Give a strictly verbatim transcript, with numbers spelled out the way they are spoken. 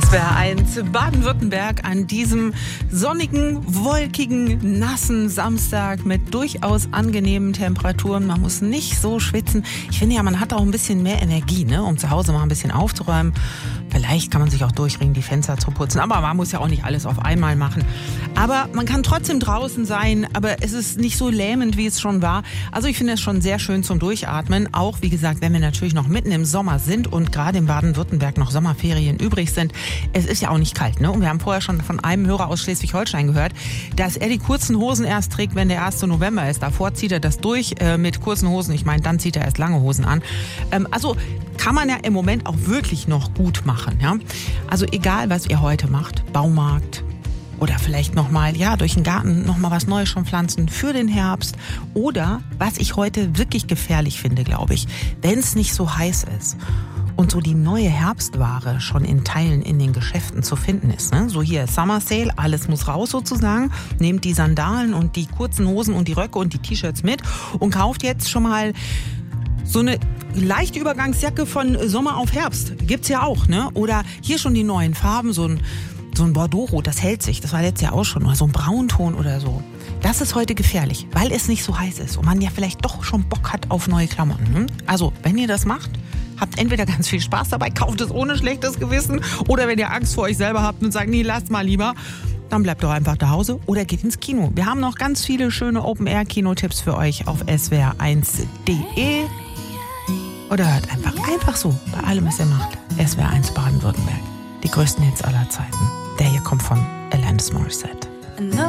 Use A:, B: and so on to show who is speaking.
A: S W R eins Baden-Württemberg an diesem sonnigen, wolkigen, nassen Samstag mit durchaus angenehmen Temperaturen. Man muss nicht so schwitzen. Ich finde ja, man hat auch ein bisschen mehr Energie, ne, um zu Hause mal ein bisschen aufzuräumen. Vielleicht kann man sich auch durchringen, die Fenster zu putzen. Aber man muss ja auch nicht alles auf einmal machen. Aber man kann trotzdem draußen sein. Aber es ist nicht so lähmend, wie es schon war. Also ich finde es schon sehr schön zum Durchatmen. Auch, wie gesagt, wenn wir natürlich noch mitten im Sommer sind und gerade in Baden-Württemberg noch Sommerferien übrig sind. Es ist ja auch nicht kalt, ne? Und wir haben vorher schon von einem Hörer aus Schleswig-Holstein gehört, dass er die kurzen Hosen erst trägt, wenn der erste November ist. Davor zieht er das durch äh, mit kurzen Hosen. Ich meine, dann zieht er erst lange Hosen an. Ähm, also kann man ja im Moment auch wirklich noch gut machen, ja? Also egal, was ihr heute macht, Baumarkt oder vielleicht nochmal, ja, durch den Garten nochmal was Neues schon pflanzen für den Herbst. Oder, was ich heute wirklich gefährlich finde, glaube ich, wenn es nicht so heiß ist und so die neue Herbstware schon in Teilen in den Geschäften zu finden ist. Ne? So hier Summer Sale, alles muss raus sozusagen. Nehmt die Sandalen und die kurzen Hosen und die Röcke und die T-Shirts mit und kauft jetzt schon mal so eine leichte Übergangsjacke von Sommer auf Herbst. Gibt's ja auch, ne? Oder hier schon die neuen Farben, so ein, so ein Bordeaux-Rot, das hält sich. Das war letztes Jahr auch schon. Oder so ein Braunton oder so. Das ist heute gefährlich, weil es nicht so heiß ist und man ja vielleicht doch schon Bock hat auf neue Klamotten. Hm? Also, wenn ihr das macht, habt entweder ganz viel Spaß dabei, kauft es ohne schlechtes Gewissen, oder wenn ihr Angst vor euch selber habt und sagt, nee, lasst mal lieber, dann bleibt doch einfach zu Hause oder geht ins Kino. Wir haben noch ganz viele schöne Open-Air-Kinotipps für euch auf S W R eins punkt de. Oder hört einfach, einfach so, bei allem, was ihr macht. S W R eins Baden-Württemberg. Die größten Hits aller Zeiten. Der hier kommt von Alanis Morissette.